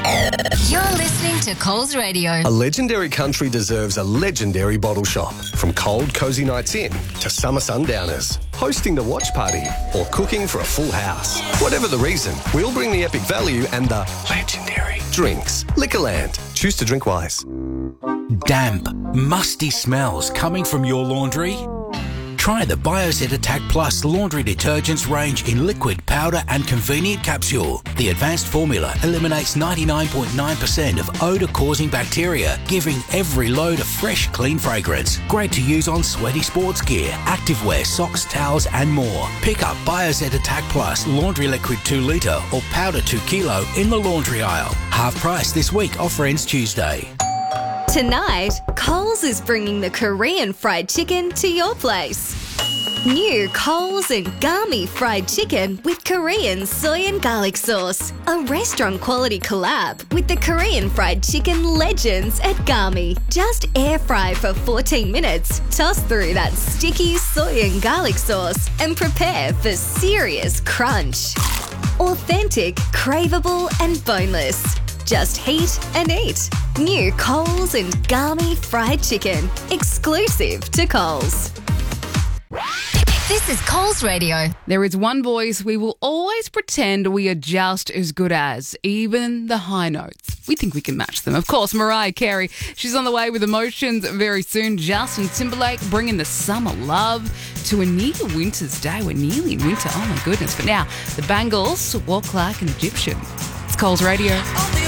You're listening to Coles Radio. A legendary country deserves a legendary bottle shop. From cold, cosy nights in to summer sundowners, hosting the watch party or cooking for a full house. Whatever the reason, we'll bring the epic value and the legendary drinks. Liquorland. Choose to drink wise. Damp, musty smells coming from your laundry? Try the Bioset Attack Plus laundry detergents range in liquid, powder and convenient capsule. The advanced formula eliminates 99.9% of odour-causing bacteria, giving every load a fresh, clean fragrance. Great to use on sweaty sports gear, activewear, socks, towels and more. Pick up Bioset Attack Plus laundry liquid 2 litre or powder 2 kilo in the laundry aisle. Half price this week. Offer ends Tuesday. Tonight, Coles is bringing the Korean fried chicken to your place. New Coles and Gami fried chicken with Korean soy and garlic sauce. A restaurant-quality collab with the Korean fried chicken legends at Gami. Just air fry for 14 minutes, toss through that sticky soy and garlic sauce and prepare for serious crunch. Authentic, craveable and boneless. Just heat and eat. New Coles and Gami fried chicken. Exclusive to Coles. This is Coles Radio. There is one voice we will always pretend we are just as good as, even the high notes. We think we can match them. Of course, Mariah Carey. She's on the way with Emotions very soon. Justin Timberlake bringing the summer love to a near winter's day. We're nearly in winter. Oh, my goodness. But now, the Bangles walk like an Egyptian. It's Coles Radio.